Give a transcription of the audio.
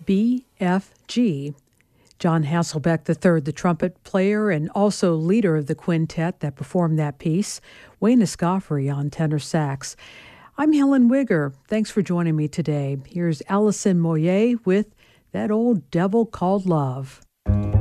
BFG. John Hasselbeck III, the trumpet player and also leader of the quintet that performed that piece, Wayne Escoffery on tenor sax. I'm Helen Wigger. Thanks for joining me today. Here's Alison Moyet with That Old Devil Called Love.